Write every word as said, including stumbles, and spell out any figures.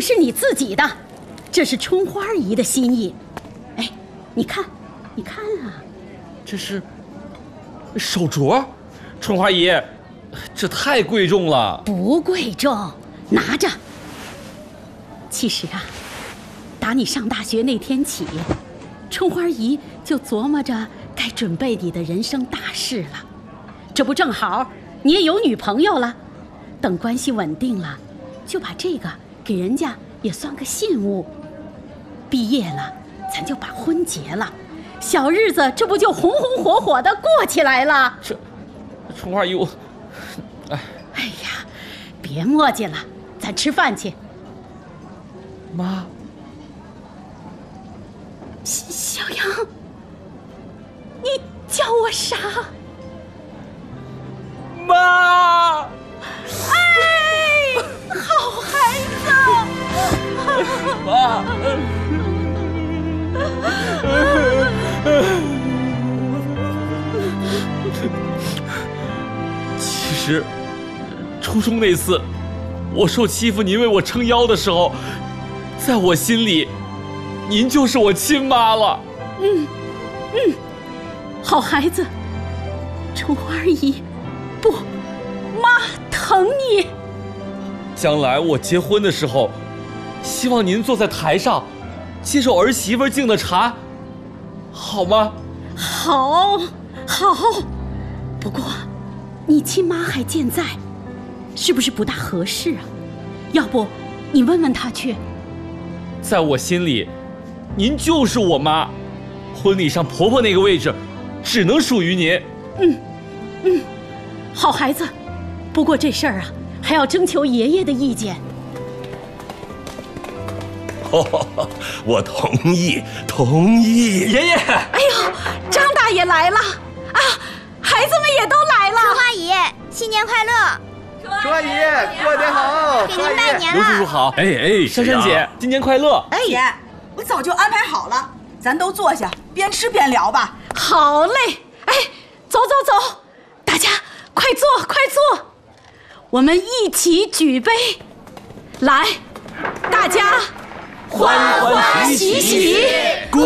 是你自己的，这是春花姨的心意。哎，你看，你看啊， 这是手镯，春花姨，这太贵重了。 不贵重，拿着。其实啊，打你上大学那天起，春花姨就琢磨着该准备你的人生大事了。这不正好，你也有女朋友了，等关系稳定了，就把这个给人家也算个信物。毕业了，咱就把婚结了，小日子这不就红红火火的过起来了？ 这，春花姨，我，哎， 哎呀，别磨叽了，咱吃饭去。 妈， 小杨，你叫我啥？ 妈！ 哎，好孩子！ 妈！其实，初中那次，我受欺负，您为我撑腰的时候，在我心里，您就是我亲妈了。 嗯嗯，好孩子，春花姨，不，妈疼你。 将来我结婚的时候，希望您坐在台上，接受儿媳妇敬的茶，好吗？ 好，好。不过，你亲妈还健在，是不是不大合适啊？要不，你问问她去。 在我心里，您就是我妈，婚礼上婆婆那个位置，只能属于您。 嗯，嗯，好孩子。不过这事儿啊，还要征求爷爷的意见。 哦，我同意，同意。 爷爷， 哎呦，张大爷来了啊！孩子们也都来了。 春花姨，新年快乐！ 春花姨，过年好！ 给您拜年刘叔叔了。 好。哎哎，珊珊姐，新年快乐！ 哎，姐，我早就安排好了，咱都坐下，边吃边聊吧。 好嘞，哎，走走走，大家快坐快坐，我们一起举杯，来，大家欢欢喜喜， 恭